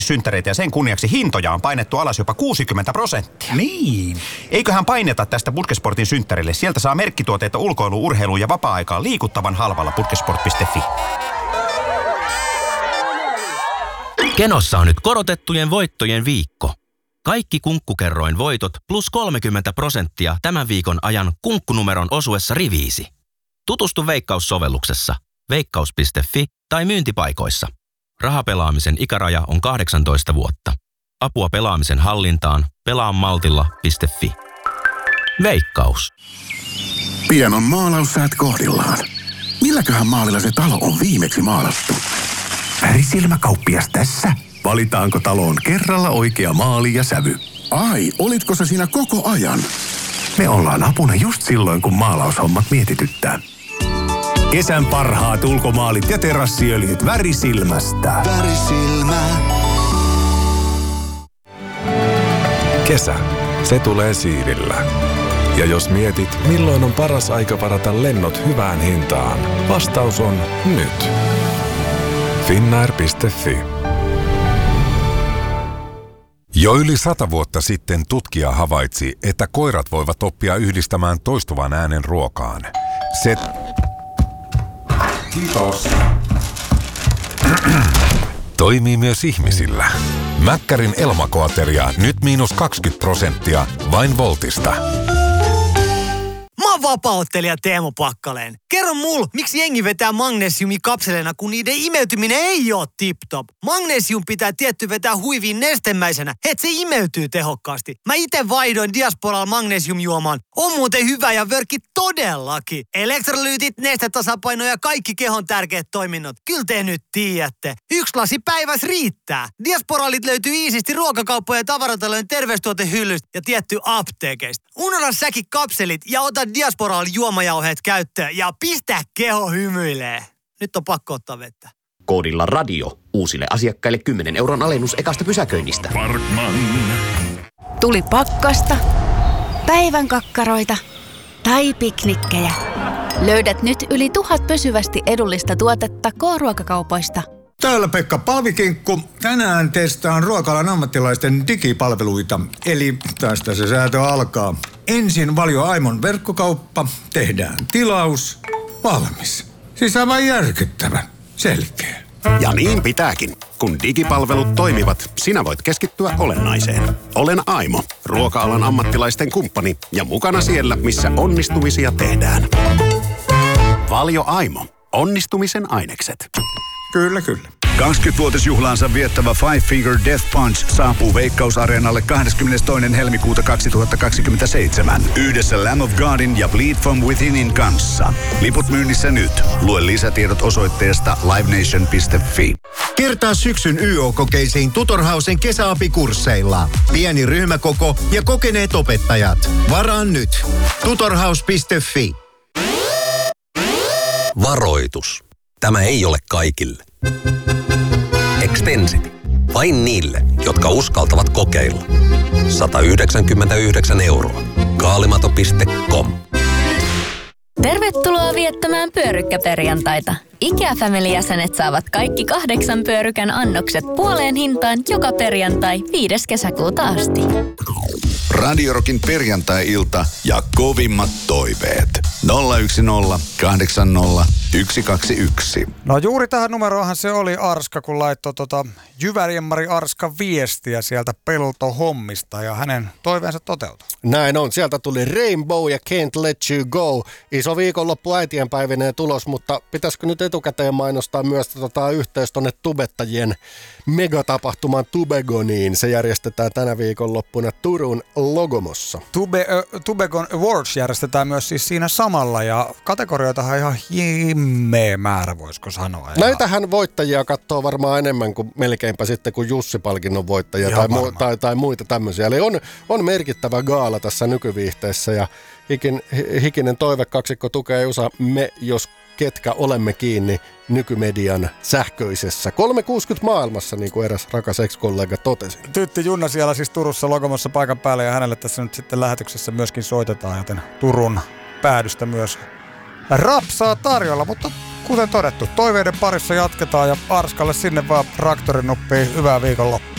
synttäreitä ja sen kunniaksi hintoja on painettu alas jopa 60%. Niin. Eiköhän paineta tästä Putkesportin synttärille. Sieltä saa merkkituotteita ulkoiluun, urheiluun ja vapaa-aikaan liikuttavan halvalla putkesport.fi. Kenossa on nyt korotettujen voittojen viikko. Kaikki Kunkkukerroin voitot plus 30% tämän viikon ajan kunkkunumeron osuessa riviisi. Tutustu Veikkaus-sovelluksessa, veikkaus.fi tai myyntipaikoissa. Rahapelaamisen ikäraja on 18 vuotta. Apua pelaamisen hallintaan pelaamaltilla.fi. Veikkaus. Pian on maalaussäät kohdillaan. Milläköhän maalilla se talo on viimeksi maalattu? Värisilmäkauppias tässä. Valitaanko taloon kerralla oikea maali ja sävy? Ai, olitko sä siinä koko ajan? Me ollaan apuna just silloin, kun maalaushommat mietityttää. Kesän parhaat ulkomaalit ja terassiöljyt Värisilmästä. Värisilmä. Kesä, se tulee siivillä. Ja jos mietit, milloin on paras aika varata lennot hyvään hintaan, vastaus on nyt. Finnair.fi. Jo yli 100 vuotta sitten tutkija havaitsi, että koirat voivat oppia yhdistämään toistuvan äänen ruokaan. Se... Kiitos. Toimii myös ihmisillä. Mäkkärin Elmakoateria nyt -20% vain Voltista. Mä oon vapaa-ottelija Teemu Pakkaleen. Kerro mulle, miksi jengi vetää magnesiumikapseleina, kun niiden imeytyminen ei oo tip-top. Magnesium pitää tietty vetää huiviin nestemäisenä, et se imeytyy tehokkaasti. Mä ite vaihdoin Diasporalla magnesiumjuomaan. On muuten hyvä ja vörkki todellakin. Elektrolyytit, nestetasapaino ja kaikki kehon tärkeät toiminnot. Kyllä te nyt tiedätte. 1 lasi päivässä riittää. Diasporalit löytyy iisisti ruokakauppojen ja tavaratalojen terveystuotehyllystä ja tietty apteekeista. Unohda säkin kapselit ja ota Diasporal juomajauheet käyttöön ja pistä keho hymyilee. Nyt on pakko ottaa vettä. Koodilla radio. Uusille asiakkaille 10 € alennus ekasta pysäköinnistä. Parkman. Tuli pakkasta, päivän kakkaroita tai piknikkejä. Löydät nyt yli 1000 pysyvästi edullista tuotetta K-ruokakaupoista. Täällä Pekka Paavikinkku. Tänään testaan ruokalan ammattilaisten digipalveluita. Eli tästä se säätö alkaa. Ensin Valio Aimon verkkokauppa. Tehdään tilaus. Valmis. Siis aivan järkyttävän. Selkeä. Ja niin pitääkin. Kun digipalvelut toimivat, sinä voit keskittyä olennaiseen. Olen Aimo, ruoka-alan ammattilaisten kumppani ja mukana siellä, missä onnistumisia tehdään. Valio Aimo. Onnistumisen ainekset. Kyllä, kyllä. 20-vuotisjuhlaansa viettävä Five Finger Death Punch saapuu Veikkaus-areenalle 22. helmikuuta 2027. Yhdessä Lamb of Godin ja Bleed from Withinin kanssa. Liput myynnissä nyt. Lue lisätiedot osoitteesta livenation.fi. Kertaa syksyn YO-kokeisiin Tutorhausen kesäapikursseilla. Pieni ryhmäkoko ja kokeneet opettajat. Varaa nyt. Tutorhaus.fi. Varoitus. Tämä ei ole kaikille. Extensity. Vain niille, jotka uskaltavat kokeilla. 199 €. Kaalimato.com. Tervetuloa viettämään pyörykkäperjantaita. IKEA-family-jäsenet saavat kaikki 8 pyörykän annokset puoleen hintaan joka perjantai 5. kesäkuuta asti. Radio Rockin perjantai-ilta ja kovimmat toiveet. 010 80 121. No juuri tähän numeroonhan se oli Arska, kun laittoi Jyvärienmari Arskan viestiä sieltä peltohommista ja hänen toiveensa toteutui. Näin on. Sieltä tuli Rainbow ja Can't Let You Go. Iso viikonloppu äitienpäivinen tulos, mutta pitäisikö nyt etukäteen mainostaa myös yhteys tonne tubettajien megatapahtuman Tubegoniin. Se järjestetään tänä viikonloppuna Turun Logomossa. Tubegon Awards järjestetään myös siis siinä samalla ja kategorioitahan ihan himmeä määrä, voisiko sanoa. Näitähän voittajia katsoo varmaan enemmän kuin melkeinpä sitten kuin Jussi-palkinnon voittajia tai muita tämmöisiä. Eli on merkittävä gaala tässä nykyviihteessä ja hikinen toivekaksikko tukee me, jos ketkä olemme kiinni nykymedian sähköisessä 360 maailmassa, niin kuin eräs rakas ex-kollega totesi. Tytti Junna siellä siis Turussa Logomossa paikan päällä ja hänelle tässä nyt sitten lähetyksessä myöskin soitetaan, joten Turun päädystä myös rapsaa tarjolla, mutta kuten todettu, toiveiden parissa jatketaan ja Arskalle sinne vaan traktorin nuppiin hyvää viikonloppua.